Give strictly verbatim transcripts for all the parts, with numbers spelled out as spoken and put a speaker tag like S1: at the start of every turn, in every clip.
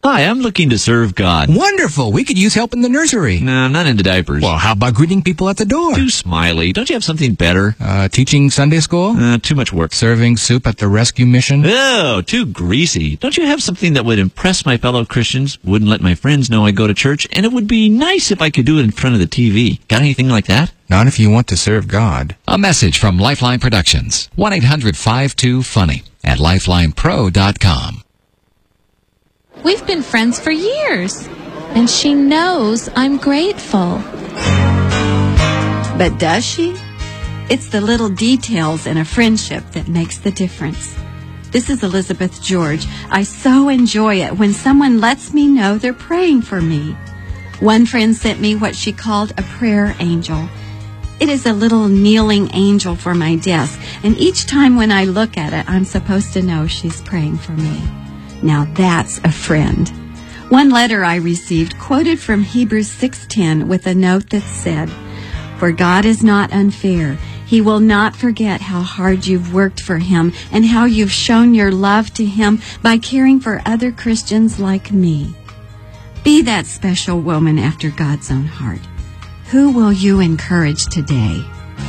S1: Hi, I'm looking to serve God.
S2: Wonderful. We could use help in the nursery.
S1: No, I'm not into diapers.
S2: Well, how about greeting people at the door?
S1: Too smiley. Don't you have something better?
S2: Uh, teaching Sunday school?
S1: Uh, too much work.
S2: Serving soup at the rescue mission?
S1: Oh, too greasy. Don't you have something that would impress my fellow Christians, wouldn't let my friends know I go to church, and it would be nice if I could do it in front of the T V? Got anything like that?
S2: Not if you want to serve God.
S3: A message from Lifeline Productions. one eight hundred five two funny at lifeline pro dot com.
S4: We've been friends for years, and she knows I'm grateful.
S5: But does she? It's the little details in a friendship that makes the difference. This is Elizabeth George. I so enjoy it when someone lets me know they're praying for me. One friend sent me what she called a prayer angel. It is a little kneeling angel for my desk, and each time when I look at it, I'm supposed to know she's praying for me. Now that's a friend. One letter I received quoted from Hebrews six ten with a note that said, "For God is not unfair. He will not forget how hard you've worked for Him and how you've shown your love to Him by caring for other Christians like me." Be that special woman after God's own heart. Who will you encourage today?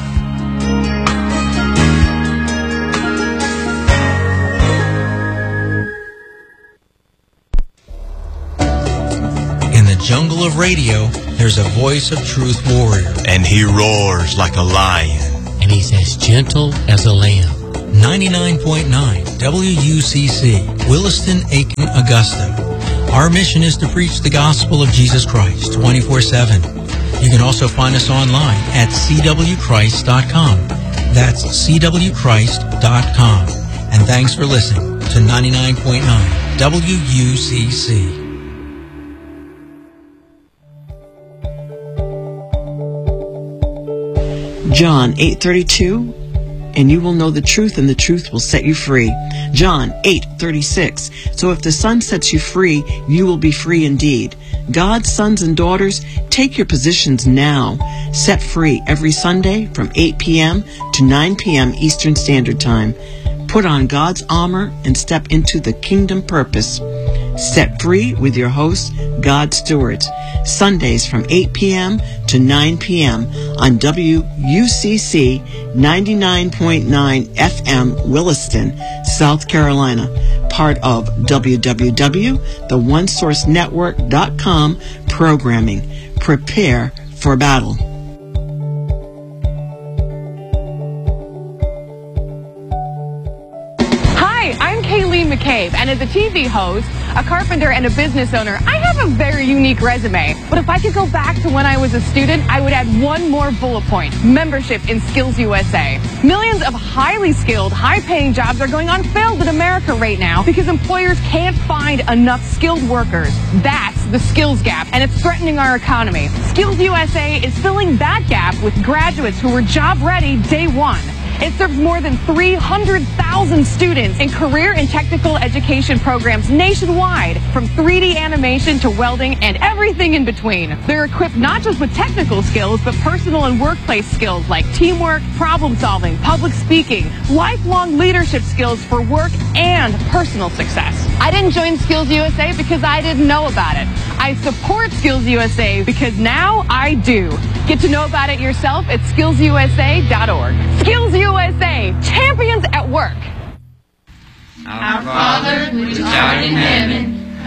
S6: In the jungle of radio, there's a voice of truth warrior.
S7: And he roars like a lion.
S8: And he's as gentle as a lamb.
S6: ninety-nine point nine W U C C, Williston, Aiken, Augusta. Our mission is to preach the gospel of Jesus Christ twenty-four seven. You can also find us online at c w christ dot com. That's c w christ dot com. And thanks for listening to ninety-nine point nine W U C C.
S9: John eight thirty-two, and you will know the truth, and the truth will set you free. John eight thirty-six, so if the Son sets you free, you will be free indeed. God's sons and daughters, take your positions now. Set free every Sunday from eight p.m. to nine p.m. Eastern Standard Time. Put on God's armor and step into the kingdom purpose. Set free with your host, God Stewards. Sundays from eight p.m. to nine p.m. on W U C C ninety-nine point nine F M Williston, South Carolina. Part of w w w dot the one source network dot com programming. Prepare for battle.
S10: McCabe, and as a T V host, a carpenter, and a business owner, I have a very unique resume. But if I could go back to when I was a student, I would add one more bullet point: membership in Skills U S A. Millions of highly skilled, high-paying jobs are going unfilled in America right now because employers can't find enough skilled workers. That's the skills gap, and it's threatening our economy. Skills U S A is filling that gap with graduates who are job-ready day one. It serves more than three hundred thousand students in career and technical education programs nationwide, from three D animation to welding and everything in between. They're equipped not just with technical skills, but personal and workplace skills like teamwork, problem solving, public speaking, lifelong leadership skills for work and personal success. I didn't join Skills U S A because I didn't know about it. I support Skills U S A because now I do. Get to know about it yourself at skills u s a dot org. Skills U S A, champions at work.
S11: Our Father, which art in heaven,